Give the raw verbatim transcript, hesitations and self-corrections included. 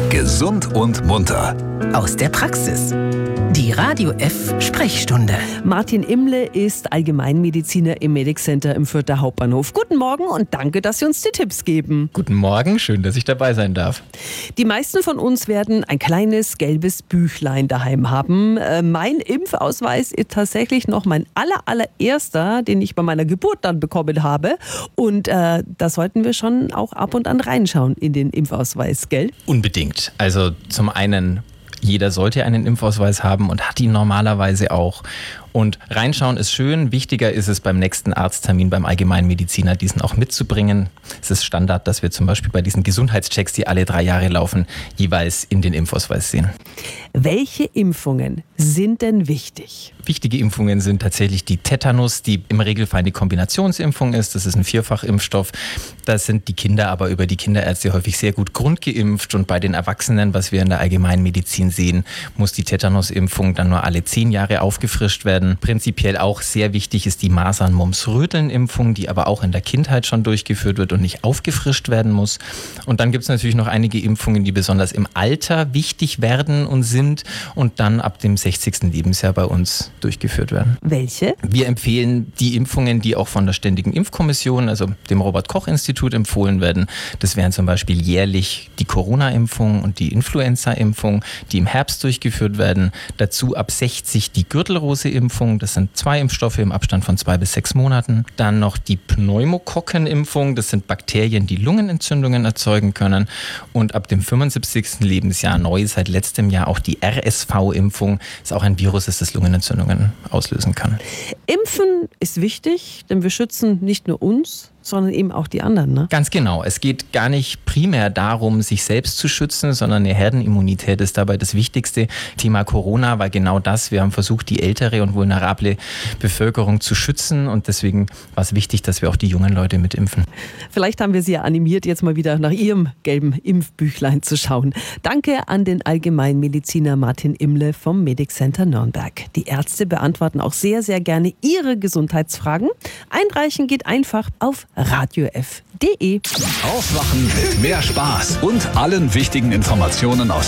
Gesund und munter. Aus der Praxis. Die Radio F Sprechstunde. Martin Imle ist Allgemeinmediziner im Medic Center im Fürther Hauptbahnhof. Guten Morgen und danke, dass Sie uns die Tipps geben. Guten Morgen, schön, dass ich dabei sein darf. Die meisten von uns werden ein kleines gelbes Büchlein daheim haben. Äh, mein Impfausweis ist tatsächlich noch mein aller, allererster, den ich bei meiner Geburt dann bekommen habe. Und äh, da sollten wir schon auch ab und an reinschauen in den Impfausweis, gell? Unbedingt. Also zum einen, jeder sollte einen Impfausweis haben und hat ihn normalerweise auch. Und reinschauen ist schön, wichtiger ist es beim nächsten Arzttermin beim Allgemeinmediziner, diesen auch mitzubringen. Es ist Standard, dass wir zum Beispiel bei diesen Gesundheitschecks, die alle drei Jahre laufen, jeweils in den Impfausweis sehen. Welche Impfungen sind denn wichtig? Wichtige Impfungen sind tatsächlich die Tetanus, die im Regelfall eine Kombinationsimpfung ist. Das ist ein Vierfachimpfstoff. Da sind die Kinder aber über die Kinderärzte häufig sehr gut grundgeimpft. Und bei den Erwachsenen, was wir in der Allgemeinmedizin sehen, muss die Tetanusimpfung dann nur alle zehn Jahre aufgefrischt werden. Prinzipiell auch sehr wichtig ist die Masern-Mumps-Röteln-Impfung, die aber auch in der Kindheit schon durchgeführt wird und nicht aufgefrischt werden muss. Und dann gibt es natürlich noch einige Impfungen, die besonders im Alter wichtig werden und sind und dann ab dem sechzigsten Lebensjahr bei uns durchgeführt werden. Welche? Wir empfehlen die Impfungen, die auch von der Ständigen Impfkommission, also dem Robert-Koch-Institut, empfohlen werden. Das wären zum Beispiel jährlich die Corona-Impfung und die Influenza-Impfung, die im Herbst durchgeführt werden. Dazu ab sechzig die Gürtelrose-Impfung. Das sind zwei Impfstoffe im Abstand von zwei bis sechs Monaten. Dann noch die Pneumokokken-Impfung. Das sind Bakterien, die Lungenentzündungen erzeugen können. Und ab dem fünfundsiebzigsten Lebensjahr neu seit letztem Jahr auch die R S V-Impfung. Das ist auch ein Virus, das das Lungenentzündungen auslösen kann. Impfen ist wichtig, denn wir schützen nicht nur uns, sondern eben auch die anderen, ne? Ganz genau. Es geht gar nicht primär darum, sich selbst zu schützen, sondern eine Herdenimmunität ist dabei das Wichtigste. Thema Corona war genau das. Wir haben versucht, die ältere und vulnerable Bevölkerung zu schützen und deswegen war es wichtig, dass wir auch die jungen Leute mitimpfen. Vielleicht haben wir Sie ja animiert, jetzt mal wieder nach Ihrem gelben Impfbüchlein zu schauen. Danke an den Allgemeinmediziner Martin Imle vom Medic Center Nürnberg. Die Ärzte beantworten auch sehr, sehr gerne Ihre Gesundheitsfragen. Einreichen geht einfach auf radio f punkt de. Aufwachen mit mehr Spaß und allen wichtigen Informationen aus